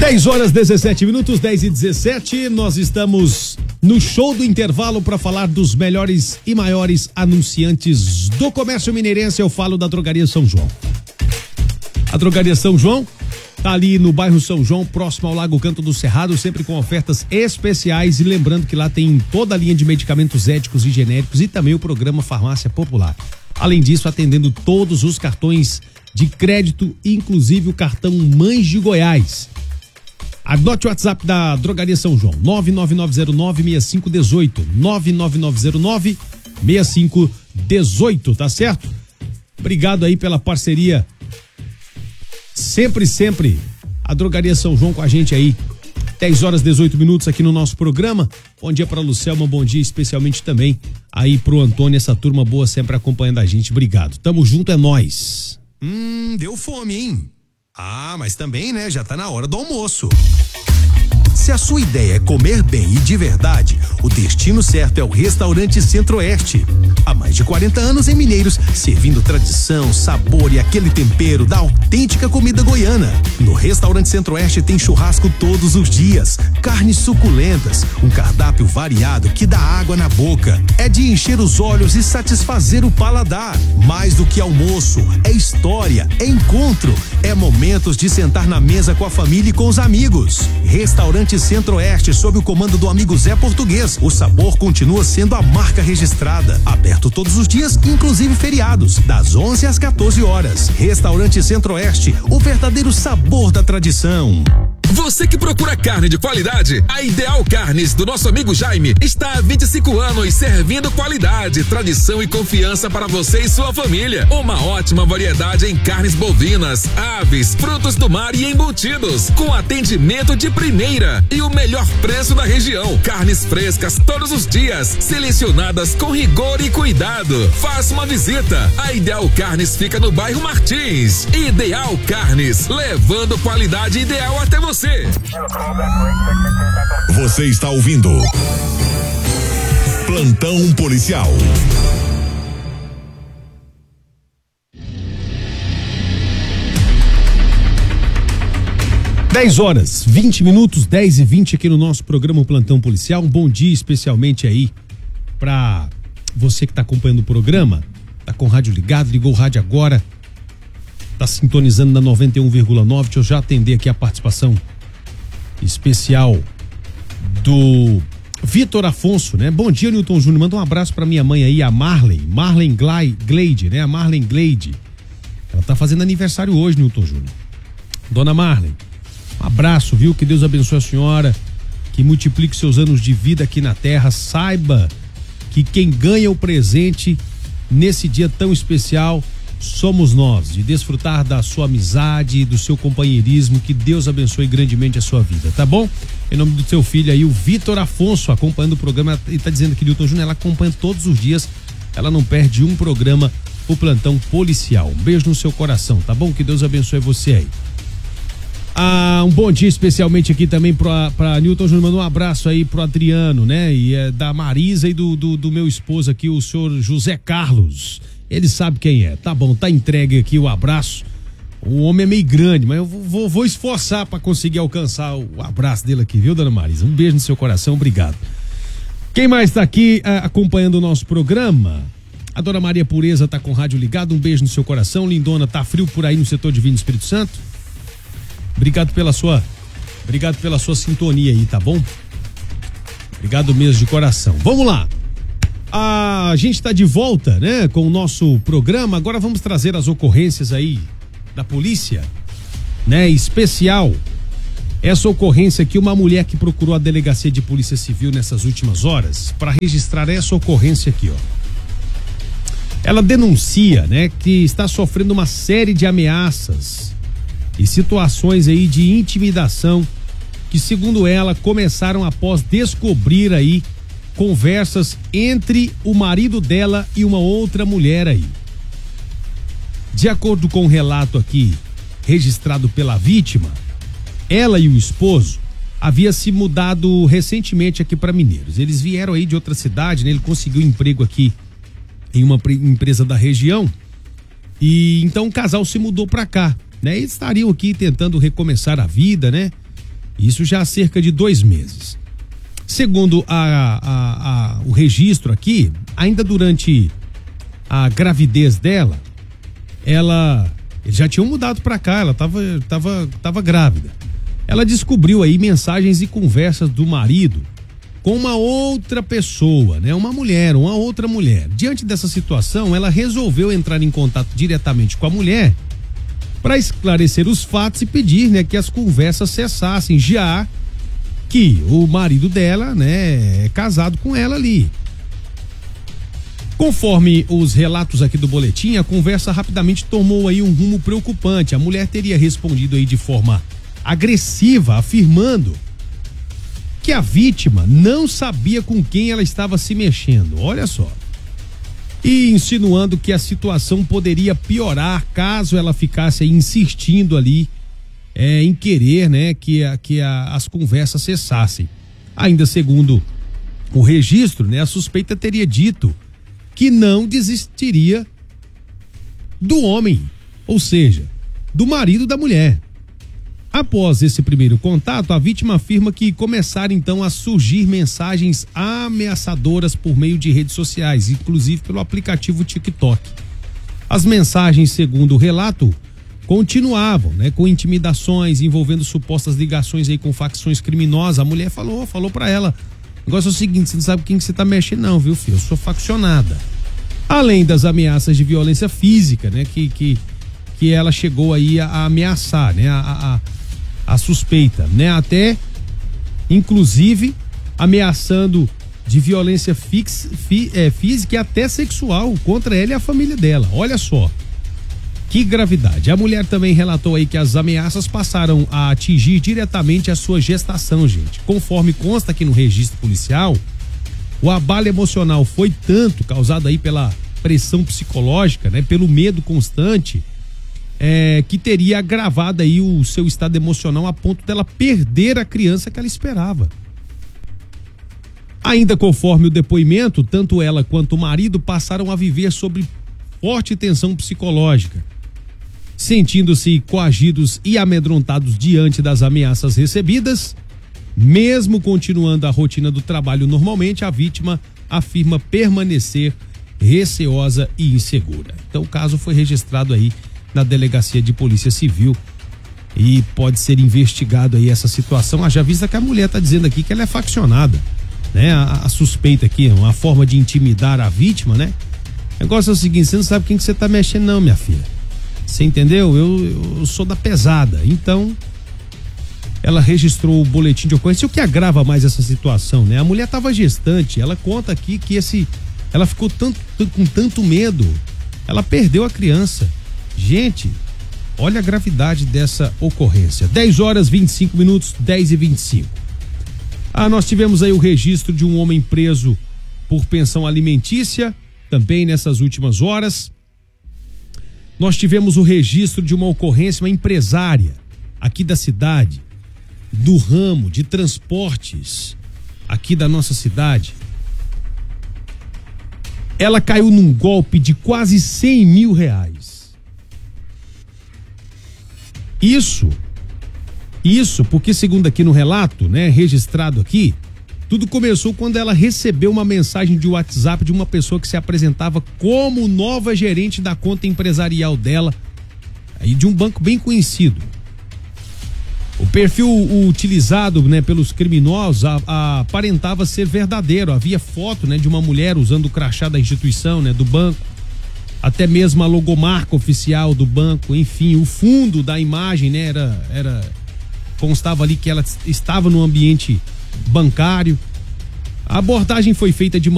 10h17, 10h17, nós estamos no show do intervalo para falar dos melhores e maiores anunciantes do comércio mineirense. Eu falo da Drogaria São João. A Drogaria São João tá ali no bairro São João, próximo ao Lago Canto do Cerrado, sempre com ofertas especiais, e lembrando que lá tem toda a linha de medicamentos éticos e genéricos e também o programa Farmácia Popular. Além disso, atendendo todos os cartões de crédito, inclusive o cartão Mães de Goiás. Anote o WhatsApp da Drogaria São João, 99909-6518, 99909-6518, tá certo? Obrigado aí pela parceria. Sempre, a Drogaria São João com a gente aí. 10h18 aqui no nosso programa. Bom dia pra Lucelma, bom dia especialmente também aí pro Antônio, essa turma boa sempre acompanhando a gente. Obrigado. Tamo junto, é nóis. Deu fome, hein? Ah, mas também, né? Já tá na hora do almoço. Se a sua ideia é comer bem e de verdade, o destino certo é o Restaurante Centro-Oeste. Há mais de 40 anos em Mineiros, servindo tradição, sabor e aquele tempero da autêntica comida goiana. No Restaurante Centro-Oeste tem churrasco todos os dias, carnes suculentas, um cardápio variado que dá água na boca. É de encher os olhos e satisfazer o paladar. Mais do que almoço, é história, é encontro, é momentos de sentar na mesa com a família e com os amigos. Restaurante Centro-Oeste, sob o comando do amigo Zé Português. O sabor continua sendo a marca registrada. Aberto todos os dias, inclusive feriados, das 11 às 14 horas. Restaurante Centro-Oeste, o verdadeiro sabor da tradição. Você que procura carne de qualidade, a Ideal Carnes do nosso amigo Jaime está há 25 anos servindo qualidade, tradição e confiança para você e sua família. Uma ótima variedade em carnes bovinas, aves, frutos do mar e embutidos, com atendimento de primeira e o melhor preço da região. Carnes frescas todos os dias, selecionadas com rigor e cuidado. Faça uma visita. A Ideal Carnes fica no bairro Martins. Ideal Carnes, levando qualidade ideal até você. Você está ouvindo Plantão Policial. Dez horas, 20 minutos, 10h20 aqui no nosso programa Plantão Policial. Um bom dia especialmente aí pra você que tá acompanhando o programa, tá com o rádio ligado, ligou o rádio agora, tá sintonizando na 91,9. Deixa eu já atender aqui a participação especial do Vitor Afonso, né? Bom dia, Newton Júnior. Manda um abraço pra minha mãe aí, a Marlen Glade, né? A Marlen Glade. Ela tá fazendo aniversário hoje, Newton Júnior. Dona Marlen, um abraço, viu? Que Deus abençoe a senhora, que multiplique seus anos de vida aqui na terra. Saiba que quem ganha o presente nesse dia tão especial somos nós, de desfrutar da sua amizade, do seu companheirismo. Que Deus abençoe grandemente a sua vida, tá bom? Em nome do seu filho aí, o Vitor Afonso, acompanhando o programa. Ele tá dizendo que Newton Júnior, ela acompanha todos os dias, ela não perde um programa, o Plantão Policial. Um beijo no seu coração, tá bom? Que Deus abençoe você aí. Um bom dia especialmente aqui também pra Newton Júnior. Manda um abraço aí pro Adriano, né? E da Marisa e do meu esposo aqui, o senhor José Carlos. Ele sabe quem é. Tá bom, tá entregue aqui o abraço. O homem é meio grande, mas eu vou esforçar pra conseguir alcançar o abraço dele aqui, viu, dona Marisa? Um beijo no seu coração, obrigado. Quem mais tá aqui acompanhando o nosso programa? A dona Maria Pureza tá com o rádio ligado, um beijo no seu coração. Lindona, tá frio por aí no setor Divino Espírito Santo? Obrigado pela sua sintonia aí, tá bom? Obrigado mesmo de coração. Vamos lá. A gente está de volta, né, com o nosso programa. Agora vamos trazer as ocorrências aí da polícia, né, especial. Essa ocorrência aqui, uma mulher que procurou a delegacia de polícia civil nessas últimas horas para registrar essa ocorrência aqui, ó. Ela denuncia, né, que está sofrendo uma série de ameaças e situações aí de intimidação que, segundo ela, começaram após descobrir aí conversas entre o marido dela e uma outra mulher aí. De acordo com o relato aqui registrado pela vítima, ela e o esposo haviam se mudado recentemente aqui para Mineiros. Eles vieram aí de outra cidade, né? Ele conseguiu emprego aqui em uma empresa da região e então o casal se mudou para cá, né? Eles estariam aqui tentando recomeçar a vida, né? Isso já há cerca de 2 meses. Segundo o registro aqui, ainda durante a gravidez dela, eles já tinham mudado para cá, ela tava grávida. Ela descobriu aí mensagens e conversas do marido com uma outra pessoa, né? Uma outra mulher. Diante dessa situação, ela resolveu entrar em contato diretamente com a mulher para esclarecer os fatos e pedir, né, que as conversas cessassem, já que o marido dela, né, é casado com ela ali. Conforme os relatos aqui do boletim, a conversa rapidamente tomou aí um rumo preocupante. A mulher teria respondido aí de forma agressiva, afirmando que a vítima não sabia com quem ela estava se mexendo. Olha só. E insinuando que a situação poderia piorar caso ela ficasse aí insistindo ali em querer, né, que as conversas cessassem. Ainda segundo o registro, né, a suspeita teria dito que não desistiria do homem, ou seja, do marido da mulher. Após esse primeiro contato, a vítima afirma que começaram então a surgir mensagens ameaçadoras por meio de redes sociais, inclusive pelo aplicativo TikTok. As mensagens, segundo o relato, continuavam, né, com intimidações envolvendo supostas ligações aí com facções criminosas. A mulher falou para ela: o negócio é o seguinte, você não sabe com quem que você tá mexendo não, viu, filho? Eu sou faccionada. Além das ameaças de violência física, né, que ela chegou aí a ameaçar, né, a suspeita, né, até inclusive ameaçando de violência física e até sexual contra ela e a família dela. Olha só que gravidade. A mulher também relatou aí que as ameaças passaram a atingir diretamente a sua gestação, gente. Conforme consta aqui no registro policial, o abalo emocional foi tanto causado aí pela pressão psicológica, né, pelo medo constante, que teria agravado aí o seu estado emocional a ponto dela perder a criança que ela esperava. Ainda conforme o depoimento, tanto ela quanto o marido passaram a viver sob forte tensão psicológica, sentindo-se coagidos e amedrontados diante das ameaças recebidas. Mesmo continuando a rotina do trabalho normalmente, a vítima afirma permanecer receosa e insegura. Então o caso foi registrado aí na Delegacia de Polícia Civil e pode ser investigado aí essa situação. Já vista que a mulher está dizendo aqui que ela é faccionada, né? A suspeita aqui, uma forma de intimidar a vítima, né? O negócio é o seguinte: você não sabe quem que você tá mexendo não, minha filha. Você entendeu? Eu sou da pesada. Então, ela registrou o boletim de ocorrência. O que agrava mais essa situação, né? A mulher estava gestante. Ela conta aqui que ela ficou com tanto medo, ela perdeu a criança. Gente, olha a gravidade dessa ocorrência. 10h25, 10h25. Nós tivemos aí o registro de um homem preso por pensão alimentícia, também nessas últimas horas. Nós tivemos o registro de uma ocorrência, uma empresária aqui da cidade, do ramo de transportes aqui da nossa cidade. Ela caiu num golpe de quase R$100 mil. Isso porque, segundo aqui no relato, né, registrado aqui, tudo começou quando ela recebeu uma mensagem de WhatsApp de uma pessoa que se apresentava como nova gerente da conta empresarial dela, aí de um banco bem conhecido. O perfil utilizado, né, pelos criminosos aparentava ser verdadeiro. Havia foto, né, de uma mulher usando o crachá da instituição, né, do banco, até mesmo a logomarca oficial do banco, enfim, o fundo da imagem, né, constava ali que ela estava no ambiente bancário. A abordagem foi feita de